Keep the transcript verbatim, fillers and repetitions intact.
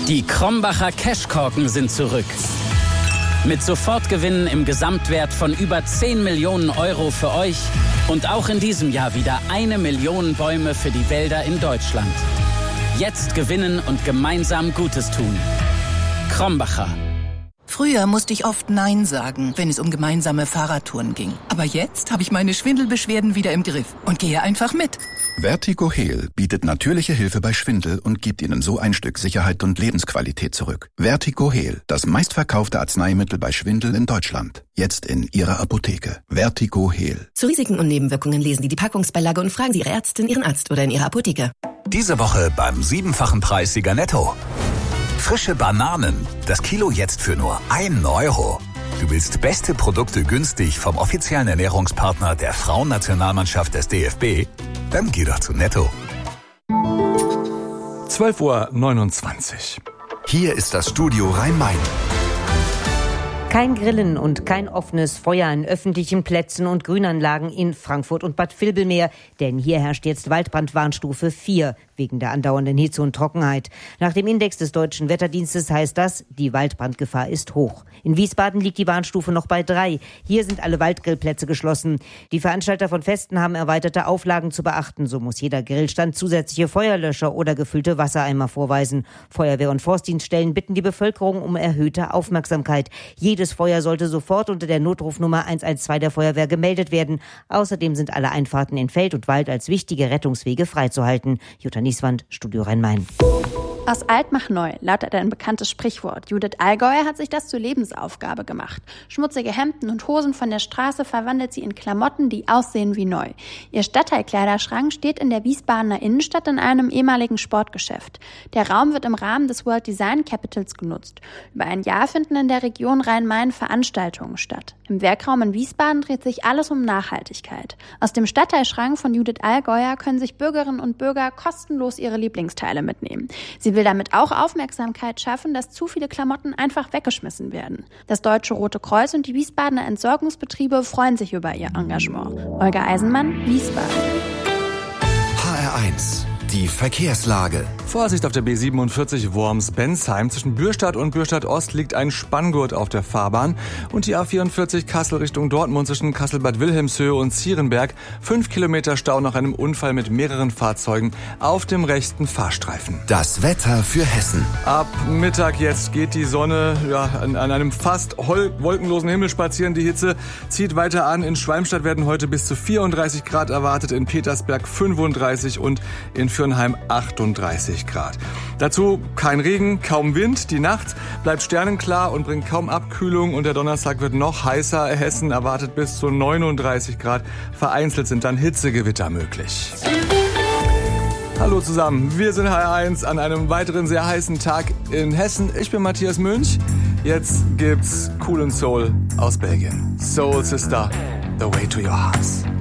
Die Krombacher Cashkorken sind zurück. Mit Sofortgewinnen im Gesamtwert von über zehn Millionen Euro für euch und auch in diesem Jahr wieder eine Million Bäume für die Wälder in Deutschland. Jetzt gewinnen und gemeinsam Gutes tun. Krombacher. Früher musste ich oft Nein sagen, wenn es um gemeinsame Fahrradtouren ging. Aber jetzt habe ich meine Schwindelbeschwerden wieder im Griff und gehe einfach mit. Vertigo Heal bietet natürliche Hilfe bei Schwindel und gibt Ihnen so ein Stück Sicherheit und Lebensqualität zurück. Vertigo Heal, das meistverkaufte Arzneimittel bei Schwindel in Deutschland. Jetzt in Ihrer Apotheke. Vertigo Heal. Zu Risiken und Nebenwirkungen lesen Sie die Packungsbeilage und fragen Sie Ihre Ärztin, Ihren Arzt oder in Ihrer Apotheke. Diese Woche beim siebenfachen Preissieger Netto. Frische Bananen. Das Kilo jetzt für nur einen Euro. Du willst beste Produkte günstig vom offiziellen Ernährungspartner der Frauennationalmannschaft des D F B? Dann geh doch zu Netto. zwölf Uhr neunundzwanzig. Hier ist das Studio Rhein-Main. Kein Grillen und kein offenes Feuer an öffentlichen Plätzen und Grünanlagen in Frankfurt und Bad Vilbel mehr, denn hier herrscht jetzt Waldbrandwarnstufe vier wegen der andauernden Hitze und Trockenheit. Nach dem Index des Deutschen Wetterdienstes heißt das, die Waldbrandgefahr ist hoch. In Wiesbaden liegt die Warnstufe noch bei drei. Hier sind alle Waldgrillplätze geschlossen. Die Veranstalter von Festen haben erweiterte Auflagen zu beachten. So muss jeder Grillstand zusätzliche Feuerlöscher oder gefüllte Wassereimer vorweisen. Feuerwehr- und Forstdienststellen bitten die Bevölkerung um erhöhte Aufmerksamkeit. Jedes Feuer sollte sofort unter der Notrufnummer eins eins zwei der Feuerwehr gemeldet werden. Außerdem sind alle Einfahrten in Feld und Wald als wichtige Rettungswege freizuhalten. Jutta Nieswand, Studio Rhein-Main. Aus alt mach neu, lautet ein bekanntes Sprichwort. Judith Allgäuer hat sich das zur Lebensaufgabe gemacht. Schmutzige Hemden und Hosen von der Straße verwandelt sie in Klamotten, die aussehen wie neu. Ihr Stadtteilkleiderschrank steht in der Wiesbadener Innenstadt in einem ehemaligen Sportgeschäft. Der Raum wird im Rahmen des World Design Capitals genutzt. Über ein Jahr finden in der Region Rhein-Main Veranstaltungen statt. Im Werkraum in Wiesbaden dreht sich alles um Nachhaltigkeit. Aus dem Stadtteilschrank von Judith Allgäuer können sich Bürgerinnen und Bürger kostenlos ihre Lieblingsteile mitnehmen. Sie will damit auch Aufmerksamkeit schaffen, dass zu viele Klamotten einfach weggeschmissen werden. Das Deutsche Rote Kreuz und die Wiesbadener Entsorgungsbetriebe freuen sich über ihr Engagement. Olga Eisenmann, Wiesbaden. H R eins. Die Verkehrslage. Vorsicht auf der B siebenundvierzig Worms-Bensheim. Zwischen Bürstadt und Bürstadt-Ost liegt ein Spanngurt auf der Fahrbahn. Und die A vierundvierzig Kassel Richtung Dortmund zwischen Kassel-Bad Wilhelmshöhe und Zierenberg. Fünf Kilometer Stau nach einem Unfall mit mehreren Fahrzeugen auf dem rechten Fahrstreifen. Das Wetter für Hessen. Ab Mittag jetzt geht die Sonne ja, an, an einem fast hol- wolkenlosen Himmel spazieren. Die Hitze zieht weiter an. In Schwalmstadt werden heute bis zu vierunddreißig Grad erwartet, in Petersberg fünfunddreißig und in Fürnheim achtunddreißig Grad. Dazu kein Regen, kaum Wind. Die Nacht bleibt sternenklar und bringt kaum Abkühlung. Und der Donnerstag wird noch heißer. Hessen erwartet bis zu neununddreißig Grad. Vereinzelt sind dann Hitzegewitter möglich. Hallo zusammen, wir sind H R eins an einem weiteren sehr heißen Tag in Hessen. Ich bin Matthias Münch. Jetzt gibt's Cool and Soul aus Belgien. Soul Sister, The Way to Your Hearts.